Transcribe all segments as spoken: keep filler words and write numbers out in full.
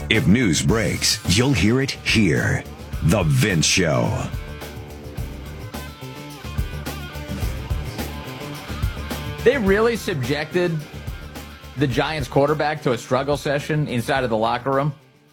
If news breaks, you'll hear it here. The Vince Show. They really subjected the Giants quarterback to a struggle session inside of the locker room.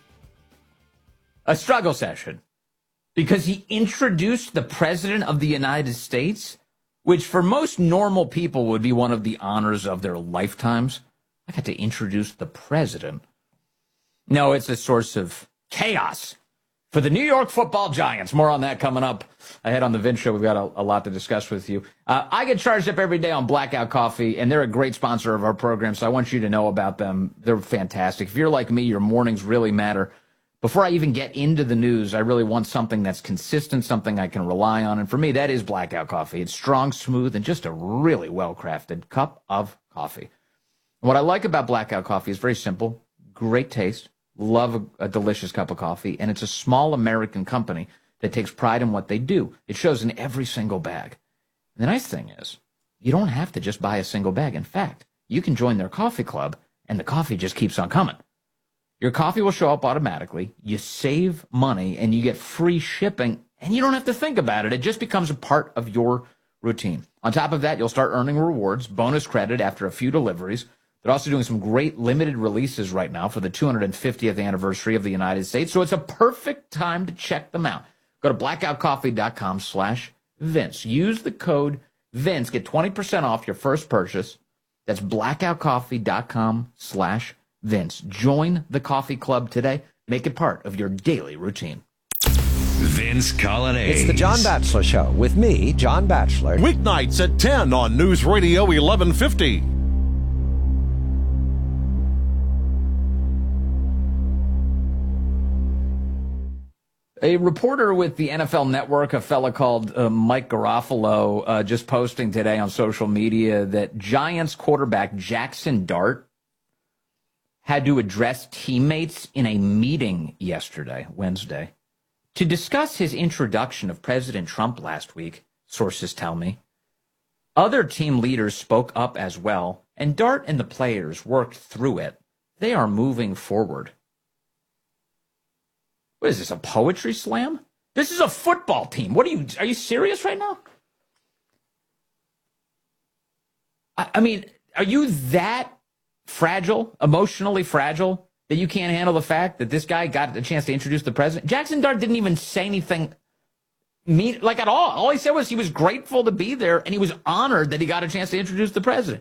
A struggle session. Because he introduced the President of the United States, which for most normal people would be one of the honors of their lifetimes. I got to introduce the President. No, it's a source of chaos for the New York Football Giants. More on that coming up ahead on the Vince Show. We've got a, a lot to discuss with you. Uh, I get charged up every day on Blackout Coffee, and they're a great sponsor of our program, so I want you to know about them. They're fantastic. If you're like me, your mornings really matter. Before I even get into the news, I really want something that's consistent, something I can rely on. And for me, that is Blackout Coffee. It's strong, smooth, and just a really well-crafted cup of coffee. What I like about Blackout Coffee is very simple, great taste, love a, a delicious cup of coffee, and it's a small American company that takes pride in what they do. It shows in every single bag. And the nice thing is, you don't have to just buy a single bag. In fact, you can join their coffee club, and the coffee just keeps on coming. Your coffee will show up automatically, you save money, and you get free shipping, and you don't have to think about it. It just becomes a part of your routine. On top of that, you'll start earning rewards, bonus credit after a few deliveries. They're also doing some great limited releases right now for the two hundred fiftieth anniversary of the United States, so it's a perfect time to check them out. Go to blackoutcoffee.com slash Vince. Use the code Vince. Get twenty percent off your first purchase. That's blackoutcoffee.com slash Vince. Join the coffee club today. Make it part of your daily routine. Vince Coglianese. It's the John Batchelor Show with me, John Batchelor. Weeknights at ten on News Radio eleven fifty. A reporter with the N F L Network, a fella called uh, Mike Garofalo, uh, just posting today on social media that Giants quarterback Jackson Dart had to address teammates in a meeting yesterday, Wednesday, to discuss his introduction of President Trump last week, sources tell me. Other team leaders spoke up as well, and Dart and the players worked through it. They are moving forward. What is this, a poetry slam? This is a football team. What are you, are you serious right now? I, I mean, are you that fragile, emotionally fragile, that you can't handle the fact that this guy got a chance to introduce the president? Jackson Dart didn't even say anything mean, like at all. All he said was he was grateful to be there, and he was honored that he got a chance to introduce the president.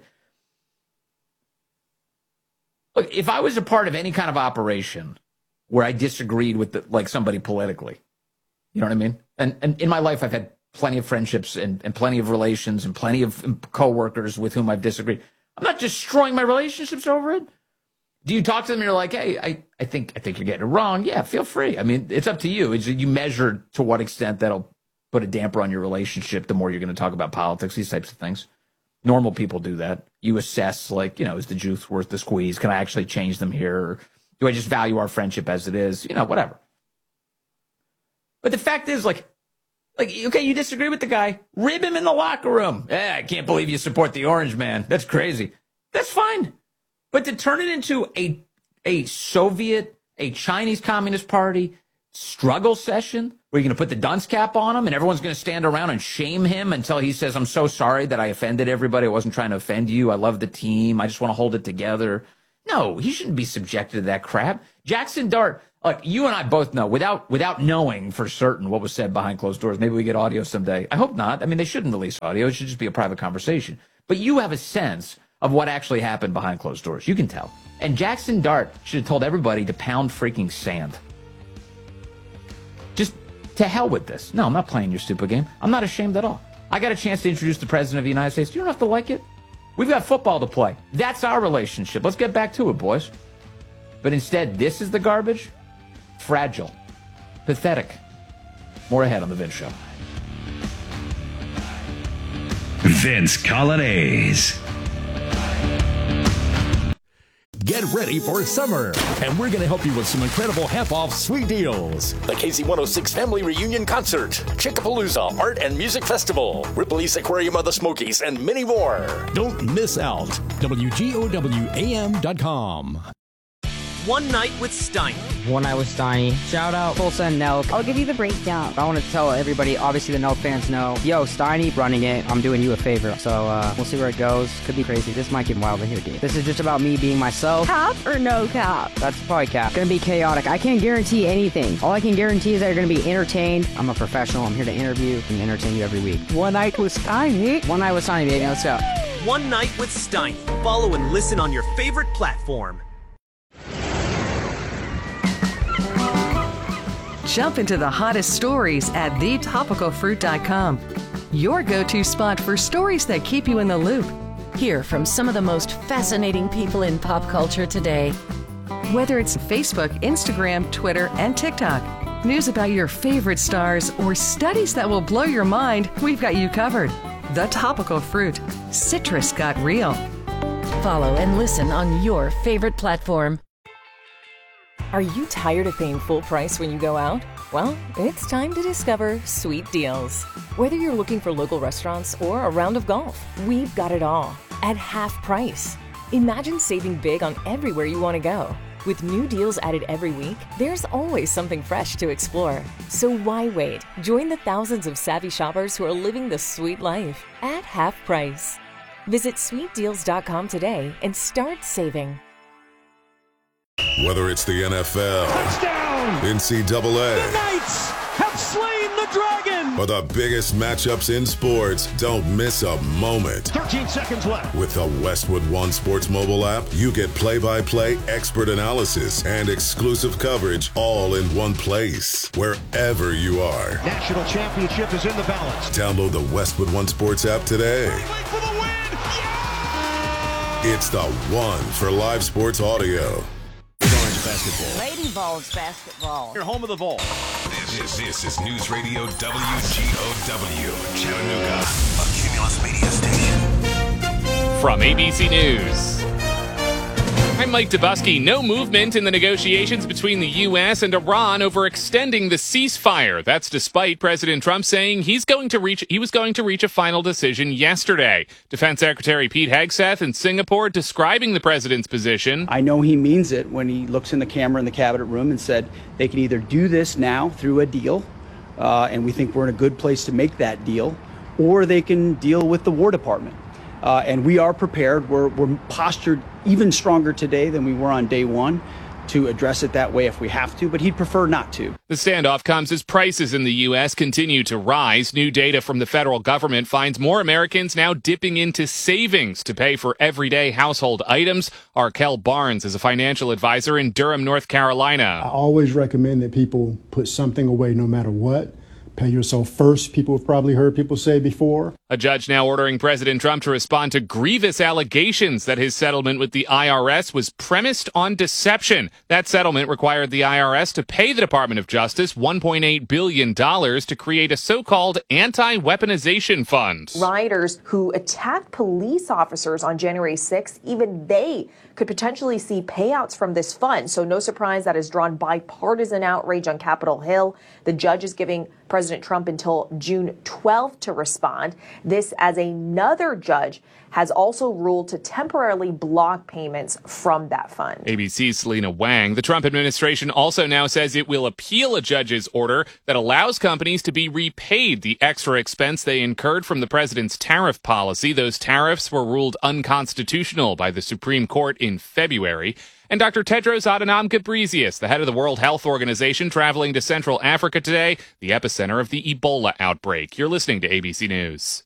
Look, if I was a part of any kind of operation where I disagreed with the, like somebody politically, you know what I mean? And, and in my life, I've had plenty of friendships and, and plenty of relations and plenty of coworkers with whom I've disagreed. I'm not destroying my relationships over it. Do you talk to them and you're like, hey, I, I think I think you're getting it wrong? Yeah, feel free. I mean, it's up to you. It's, you measure to what extent that'll put a damper on your relationship the more you're going to talk about politics, these types of things. Normal people do that. You assess, like, you know, is the juice worth the squeeze? Can I actually change them here? Or do I just value our friendship as it is? You know, whatever. But the fact is, like, like okay, you disagree with the guy, rib him in the locker room. Eh, I can't believe you support the orange man. That's crazy. That's fine. But to turn it into a a Soviet, a Chinese Communist Party struggle session where you're going to put the dunce cap on him and everyone's going to stand around and shame him until he says, I'm so sorry that I offended everybody. I wasn't trying to offend you. I love the team. I just want to hold it together. No, he shouldn't be subjected to that crap. Jackson Dart, like, you and I both know, without without knowing for certain what was said behind closed doors. Maybe we get audio someday. I hope not. I mean, they shouldn't release audio. It should just be a private conversation. But you have a sense of what actually happened behind closed doors. You can tell. And Jackson Dart should have told everybody to pound freaking sand. Just to hell with this. No, I'm not playing your stupid game. I'm not ashamed at all. I got a chance to introduce the President of the United States. You don't have to like it. We've got football to play. That's our relationship. Let's get back to it, boys. But instead, this is the garbage. Fragile. Pathetic. More ahead on The Vince Show. Vince Coglianese. Get ready for summer, and we're going to help you with some incredible half-off sweet deals. The K Z one oh six Family Reunion Concert, Chickapalooza Art and Music Festival, Ripley's Aquarium of the Smokies, and many more. Don't miss out. W G O W A M dot com. One Night with Steiny. One Night with Steiny. Shout out Tulsa and Nelk. I'll give you the breakdown. I want to tell everybody, obviously the Nelk fans know, yo, Steiny running it, I'm doing you a favor. So uh, we'll see where it goes. Could be crazy. This might get wild in here, dude. This is just about me being myself. Cap or no cap? That's probably cap. Gonna be chaotic. I can't guarantee anything. All I can guarantee is that you're gonna be entertained. I'm a professional. I'm here to interview and entertain you every week. One Night with Steiny. One Night with Steiny, baby. Let's go. One Night with Steiny. Follow and listen on your favorite platform. Jump into the hottest stories at the topical fruit dot com. Your go-to spot for stories that keep you in the loop. Hear from some of the most fascinating people in pop culture today. Whether it's Facebook, Instagram, Twitter, and TikTok, news about your favorite stars, or studies that will blow your mind, we've got you covered. The Topical Fruit. Citrus got real. Follow and listen on your favorite platform. Are you tired of paying full price when you go out? Well, it's time to discover Sweet Deals. Whether you're looking for local restaurants or a round of golf, we've got it all at half price. Imagine saving big on everywhere you want to go. With new deals added every week, there's always something fresh to explore. So why wait? Join the thousands of savvy shoppers who are living the sweet life at half price. Visit sweet deals dot com today and start saving. Whether it's the N F L, touchdown, N C double A, the Knights have slain the dragon, or the biggest matchups in sports, don't miss a moment. thirteen seconds left. With the Westwood One Sports mobile app, you get play-by-play, expert analysis, and exclusive coverage all in one place, wherever you are. National championship is in the balance. Download the Westwood One Sports app today. For the win. Yeah! It's the one for live sports audio. Basketball. Lady Vols basketball. Your home of the Vol. This is, this is News Radio W G O W, Chattanooga, a Cumulus Media station. From A B C News, I'm Mike Dubusky. No movement in the negotiations between the U S and Iran over extending the ceasefire. That's despite President Trump saying he's going to reach he was going to reach a final decision yesterday. Defense Secretary Pete Hegseth in Singapore describing the president's position. I know he means it when he looks in the camera in the cabinet room and said they can either do this now through a deal, uh, and we think we're in a good place to make that deal, or they can deal with the War Department. Uh, and we are prepared. We're, we're postured even stronger today than we were on day one to address it that way if we have to, but he'd prefer not to. The standoff comes as prices in the U S continue to rise. New data from the federal government finds more Americans now dipping into savings to pay for everyday household items. Arkell Barnes is a financial advisor in Durham, North Carolina. I always recommend that people put something away no matter what. Pay yourself first, people have probably heard people say before. A judge now ordering President Trump to respond to grievous allegations that his settlement with the I R S was premised on deception. That settlement required the I R S to pay the Department of Justice one point eight billion dollars to create a so-called anti-weaponization fund. Rioters who attacked police officers on January sixth, even they could potentially see payouts from this fund. So no surprise that has drawn bipartisan outrage on Capitol Hill. The judge is giving President Trump until June twelfth to respond. This as another judge has also ruled to temporarily block payments from that fund. A B C's Selena Wang. The Trump administration also now says it will appeal a judge's order that allows companies to be repaid the extra expense they incurred from the president's tariff policy. Those tariffs were ruled unconstitutional by the Supreme Court in February. And Doctor Tedros Adhanom Ghebreyesus, the head of the World Health Organization, traveling to Central Africa today, the epicenter of the Ebola outbreak. You're listening to A B C News.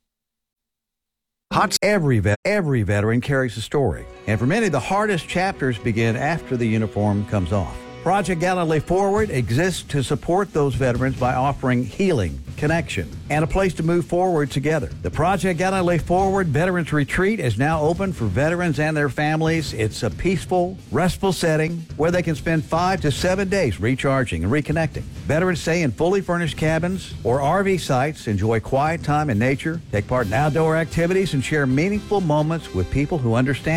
Hot every vet, every veteran carries a story, and for many, the hardest chapters begin after the uniform comes off. Project Gallantly Forward exists to support those veterans by offering healing, connection, and a place to move forward together. The Project Gallantly Forward Veterans Retreat is now open for veterans and their families. It's a peaceful, restful setting where they can spend five to seven days recharging and reconnecting. Veterans stay in fully furnished cabins or R V sites, enjoy quiet time in nature, take part in outdoor activities, and share meaningful moments with people who understand